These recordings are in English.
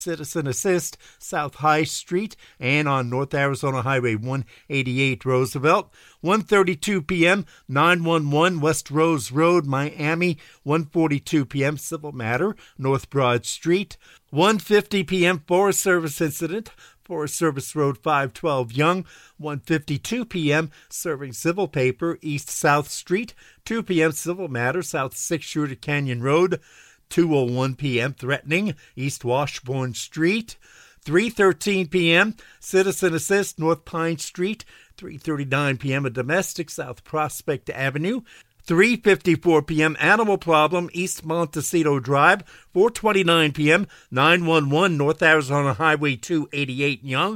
Citizen Assist, South High Street, and on North Arizona Highway 188 Roosevelt. 1:32 p.m., 911 West Rose Road, Miami. 1:42 p.m., civil matter, North Broad Street. 1:50 p.m., Forest Service incident, Forest Service Road 512 Young. 1:52 p.m., serving civil paper, East South Street. 2 p.m., civil matter, South 6th Shooter Canyon Road. 2:01 p.m., threatening, East Washburn Street. 3:13 p.m., Citizen Assist, North Pine Street. 3:39 p.m., a domestic, South Prospect Avenue. 3:54 p.m., animal problem, East Montecito Drive. 4:29 p.m., 911, North Arizona Highway 288 Young.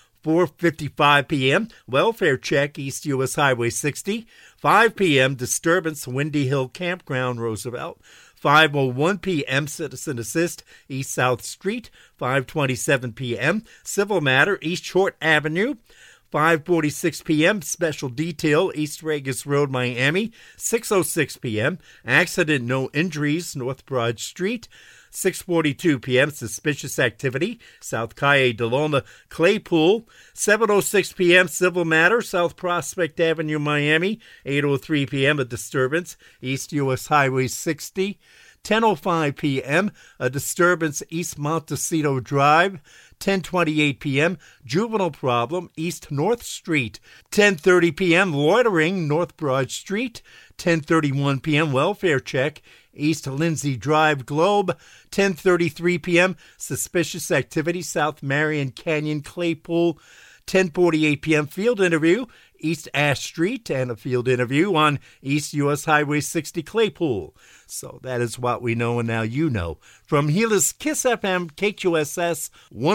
4:55 p.m., welfare check, East U.S. Highway 60. 5 p.m., disturbance, Windy Hill Campground, Roosevelt. 5:01 p.m., Citizen Assist, East South Street. 5:27 p.m., civil matter, East Short Avenue. 5:46 p.m., special detail, East Regis Road, Miami. 6:06 p.m., accident, no injuries, North Broad Street. 6:42 p.m., suspicious activity, South Calle de Loma, Claypool. 7:06 p.m., civil matter, South Prospect Avenue, Miami. 8:03 p.m., a disturbance, East U.S. Highway 60. 10:05 p.m., a disturbance, East Montecito Drive. 10:28 p.m., juvenile problem, East North Street. 10:30 p.m., loitering, North Broad Street. 10:31 p.m., welfare check, East Lindsay Drive, Globe. 10:33 p.m., suspicious activity, South Marion Canyon, Claypool. 10:48 p.m., field interview, East Ash Street, and a field interview on East U.S. Highway 60, Claypool. So that is what we know, and now you know. From Gila's Kiss FM, KQSS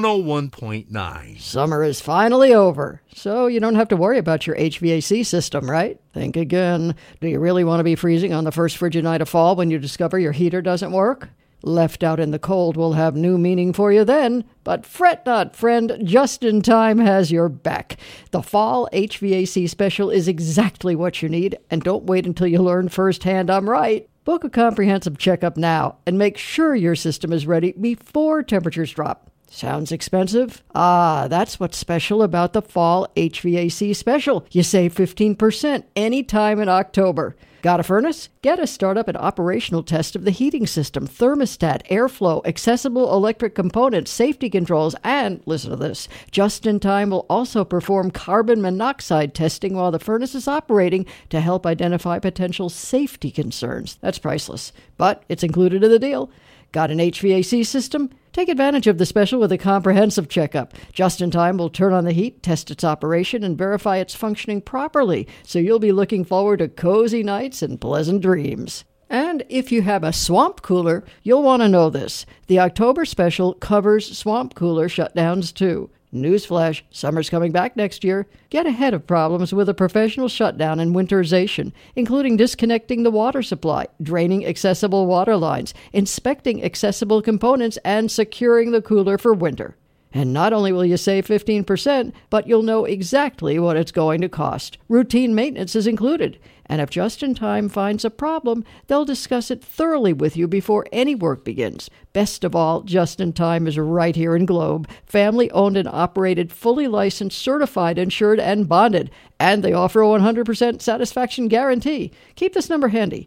101.9. Summer is finally over, so you don't have to worry about your HVAC system, right? Think again. Do you really want to be freezing on the first frigid night of fall when you discover your heater doesn't work? Left out in the cold will have new meaning for you then, but fret not, friend, Just in Time has your back. The Fall HVAC Special is exactly what you need, and don't wait until you learn firsthand I'm right. Book a comprehensive checkup now and make sure your system is ready before temperatures drop. Sounds expensive? Ah, that's what's special about the Fall HVAC Special. You save 15% anytime in October. Got a furnace? Get a startup and operational test of the heating system, thermostat, airflow, accessible electric components, safety controls, and, listen to this, Just in Time will also perform carbon monoxide testing while the furnace is operating to help identify potential safety concerns. That's priceless, but it's included in the deal. Got an HVAC system? Take advantage of the special with a comprehensive checkup. Just in Time will turn on the heat, test its operation, and verify it's functioning properly, so you'll be looking forward to cozy nights and pleasant dreams. And if you have a swamp cooler, you'll want to know this. The October special covers swamp cooler shutdowns too. Newsflash, summer's coming back next year. Get ahead of problems with a professional shutdown and winterization, including disconnecting the water supply, draining accessible water lines, inspecting accessible components, and securing the cooler for winter. And not only will you save 15%, but you'll know exactly what it's going to cost. Routine maintenance is included. And if Just in Time finds a problem, they'll discuss it thoroughly with you before any work begins. Best of all, Just in Time is right here in Globe. Family owned and operated, fully licensed, certified, insured, and bonded. And they offer a 100% satisfaction guarantee. Keep this number handy,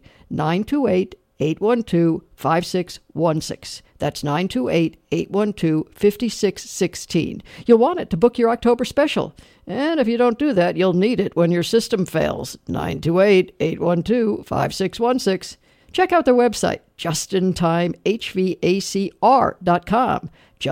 928-812-5616. That's 928-812-5616. You'll want it to book your October special. And if you don't do that, you'll need it when your system fails. 928-812-5616. Check out their website, justintimehvacr.com.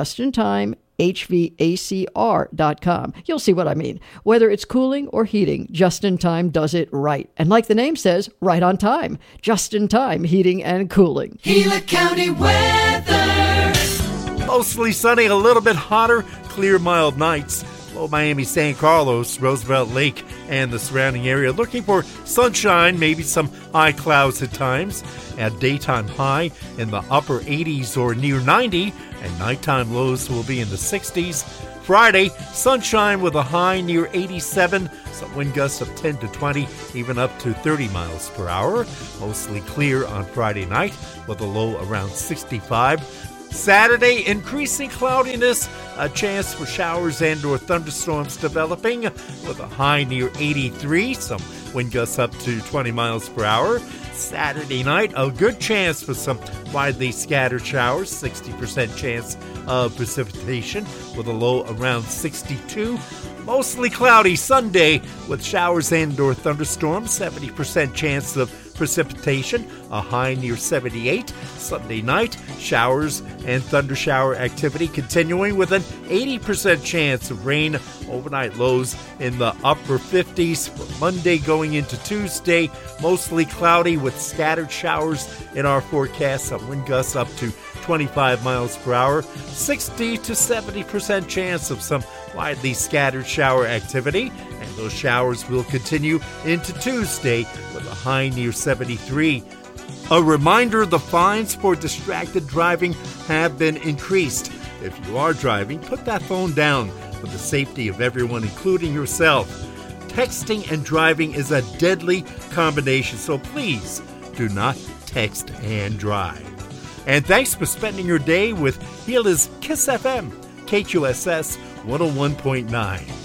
justintimehvacr.com. You'll see what I mean. Whether it's cooling or heating, Just in Time does it right. And like the name says, right on time. Just in Time Heating and Cooling. Gila County weather. Mostly sunny, a little bit hotter, clear, mild nights. Low Miami, San Carlos, Roosevelt Lake, and the surrounding area. Looking for sunshine, maybe some high clouds at times. At daytime high in the upper 80s or near 90, and nighttime lows will be in the 60s. Friday, sunshine with a high near 87, some wind gusts of 10 to 20, even up to 30 miles per hour. Mostly clear on Friday night with a low around 65. Saturday, increasing cloudiness, a chance for showers and or thunderstorms developing with a high near 83, some wind gusts up to 20 miles per hour. Saturday night, a good chance for some widely scattered showers, 60% chance of precipitation with a low around 62. Mostly cloudy Sunday with showers and or thunderstorms, 70% chance of precipitation, a high near 78. Sunday night, showers and thunder shower activity continuing with an 80% chance of rain. Overnight lows in the upper 50s. For Monday going into Tuesday, mostly cloudy with scattered showers in our forecast. Some wind gusts up to 25 miles per hour. 60 to 70% chance of some widely scattered shower activity. And those showers will continue into Tuesday with a high near 73. A reminder, the fines for distracted driving have been increased. If you are driving, put that phone down for the safety of everyone, including yourself. Texting and driving is a deadly combination, so please do not text and drive. And thanks for spending your day with Gila's Kiss FM, KQSS 101.9.